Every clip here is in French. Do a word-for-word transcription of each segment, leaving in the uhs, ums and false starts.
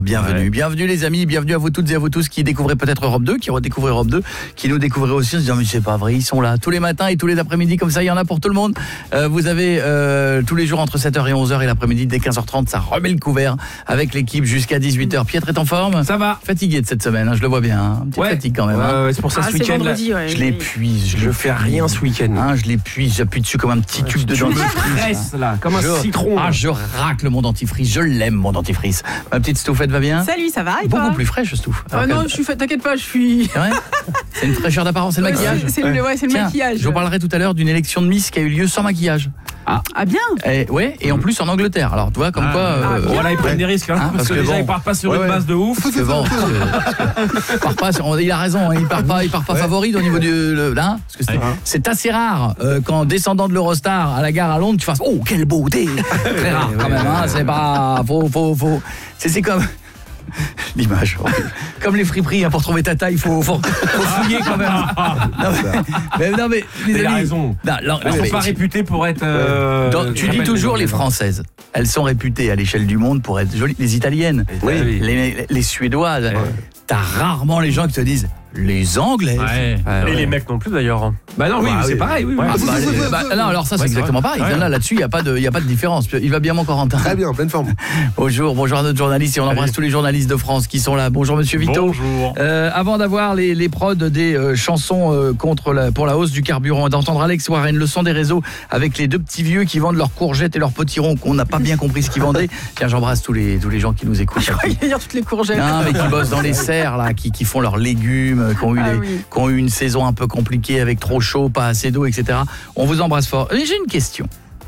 Bienvenue, ouais. bienvenue les amis, bienvenue à vous toutes et à vous tous qui découvrez peut-être Europe deux, qui redécouvrez Europe deux, qui nous découvrez aussi en se disant mais c'est pas vrai, ils sont là tous les matins et tous les après-midi, comme ça il y en a pour tout le monde. Euh, vous avez euh, tous les jours entre sept heures et onze heures et l'après-midi dès quinze heures trente, ça remet le couvert avec l'équipe jusqu'à dix-huit heures. Pietre est en forme? Ça va. Fatigué de cette semaine, hein, je le vois bien, hein. Petite ouais. fatigue quand même. Ouais, hein. ouais, c'est pour ça ah, ce week-end là, ouais, je l'épuise, je, je fais rien ce week-end. Hein, je l'épuise, j'appuie dessus comme un petit tube de dentifrice là, comme un je, citron. Ah, je racle mon dentifrice, je l'aime mon dentifrice. Ma petite Stouffette va bien? Salut, ça va? Beaucoup plus fraîche, Stouff. Ah non, je suis fait, t'inquiète pas, je suis. C'est vrai? C'est une fraîcheur d'apparence, c'est le ouais, maquillage. C'est le, ouais, c'est le Tiens, maquillage. Je vous parlerai tout à l'heure d'une élection de Miss qui a eu lieu sans maquillage. Ah, ah bien. Et, ouais, et en plus en Angleterre. Alors tu vois comme ah, quoi. Euh, ah, voilà, ils prennent des risques, hein, hein, parce, parce que, que déjà bon, ils partent pas sur ouais, une base de ouf. Parce que bon, parce que, parce que, part pas sur, il a raison, il part pas, il part pas ouais. favori au niveau du, le, là, parce que c'est, ouais. c'est assez rare euh, qu'en descendant de l'Eurostar à la gare à Londres, tu fasses oh quelle beauté. Très rare quand même. Hein, c'est pas, faut, faut, faut. C'est, c'est comme. L'image. Comme les friperies, hein, pour trouver ta taille, il faut, faut, faut fouiller quand même. Non mais, mais, non, mais les il amis, a raison. Non, non, Elles sont mais, pas réputées pour être. Euh, donc, tu dis toujours les Françaises. Elles sont réputées à l'échelle du monde pour être jolies. Les Italiennes, oui. les, les, les Suédoises. Ouais. T'as rarement les gens qui te disent. Les Anglais. Ouais. Ouais, ouais. Et les mecs non plus d'ailleurs. Bah non, oui, bah, c'est oui. pareil. Oui, ouais. oui. Ah, bah, les, bah, non, alors ça c'est ouais, exactement vrai. pareil. Ouais. Là, là-dessus, il n'y a pas de, il y a pas de différence. Il va bien mon Corentin. Très bien, en pleine forme. Bonjour, bonjour à notre journaliste et on embrasse Allez. tous les journalistes de France qui sont là. Bonjour Monsieur Vito. Bonjour. Euh, avant d'avoir les, les prods des euh, chansons euh, contre la, pour la hausse du carburant, d'entendre Alex Warren, le son des réseaux avec les deux petits vieux qui vendent leurs courgettes et leurs potirons qu'on n'a pas bien compris ce qu'ils vendaient. Tiens, j'embrasse tous les tous les gens qui nous écoutent. Je croyais dire toutes les courgettes. Non, mais qui bossent dans les serres là, qui, qui font leurs légumes, qui ont eu ah, les, oui. qui ont eu une saison un peu compliqué avec trop chaud, pas assez d'eau, et cetera. On vous embrasse fort. Et j'ai une question.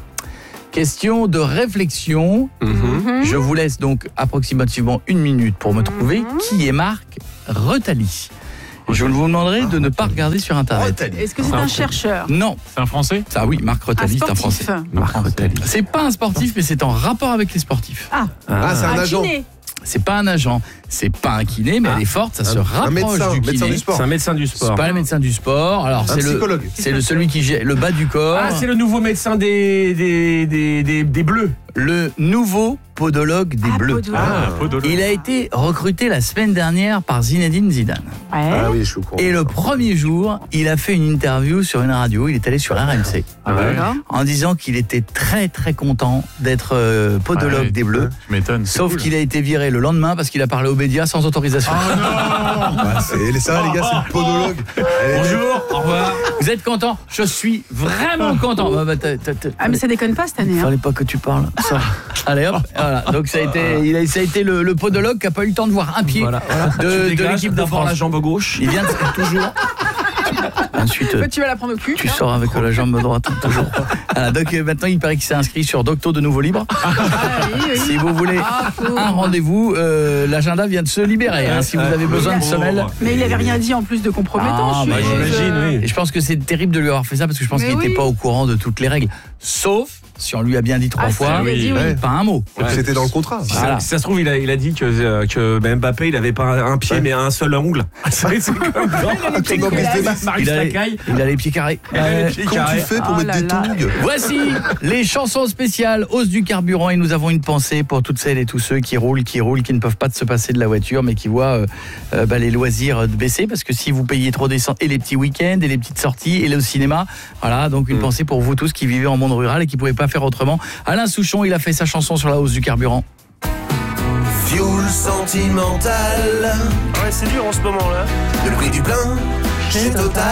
Question de réflexion. Mm-hmm. Je vous laisse donc approximativement une minute pour me trouver mm-hmm. qui est Marc Retali. Je vous demanderai de ne pas regarder sur Internet. Est-ce que c'est un chercheur? Non. C'est un Français? Ça oui, Marc Retali, c'est un Français. Marc Retali. C'est pas un sportif, mais c'est en rapport avec les sportifs. Ah, ah c'est un, un agent. Kiné. C'est pas un agent, c'est pas un kiné, mais ah, elle est forte, ça un, se rapproche médecin, du kiné. Médecin du sport. C'est un médecin du sport. C'est pas le médecin du sport. Alors un c'est psychologue. le c'est le celui qui gère le bas du corps. Ah, c'est le nouveau médecin des des des des, des bleus. Le nouveau podologue des ah, Bleus. Podologue. Ah, podologue. Il a été recruté la semaine dernière par Zinedine Zidane. Ouais. Ah oui, je suis au courant. Et le premier jour, il a fait une interview sur une radio, il est allé sur R M C. Ah ouais. En disant qu'il était très très content d'être euh, podologue ah ouais, des Bleus. Je m'étonne. Sauf cool. qu'il a été viré le lendemain parce qu'il a parlé aux médias sans autorisation. Oh non ouais, c'est, ça va les gars, c'est le podologue. Bonjour, au revoir. Vous êtes content? Je suis vraiment content. Bah, bah, t'as, t'as, t'as, ah mais ça déconne pas cette année. Fallait hein. pas que tu parles. Ça. Allez hop, voilà. Donc ça a été, il a, ça a été le, le podologue qui a pas eu le temps de voir un pied voilà. de, de l'équipe de France. La jambe gauche. Il vient de, toujours. Ensuite, tu vas la prendre au cul. Tu sors avec la jambe droite toujours. Voilà, donc euh, maintenant il paraît qu'il s'est inscrit sur Docto de Nouveau Libre. Ah, oui, oui. Si vous voulez ah, un rendez-vous, euh, l'agenda vient de se libérer. Hein, si vous avez besoin de semelles. Mais il avait rien dit en plus de compromettant. Ah, je bah, j'imagine, oui. Et je pense que c'est terrible de lui avoir fait ça parce que je pense Mais qu'il n'était oui. pas au courant de toutes les règles. Sauf si on lui a bien dit trois ah, fois, oui, dit, oui. pas un mot. Ouais. C'était dans le contrat. Voilà. Si ça se trouve, il a, il a dit que, euh, que ben Mbappé, il avait pas un pied, ouais. mais un seul ongle. C'est, c'est comme il, a les, il a les pieds carrés. Euh, Comment tu fais pour oh mettre des tongs? Voici les chansons spéciales hausse du carburant et nous avons une pensée pour toutes celles et tous ceux qui roulent, qui roulent, qui ne peuvent pas se passer de la voiture, mais qui voient euh, euh, bah, les loisirs baisser parce que si vous payez trop d'essence et les petits week-ends et les petites sorties et le cinéma, voilà, donc une mmh. pensée pour vous tous qui vivez en monde rural et qui ne pouvaient pas faire autrement. Alain Souchon, il a fait sa chanson sur la hausse du carburant. Fuel sentimental. Ouais, c'est dur en ce moment là. Le prix du plein chez Total.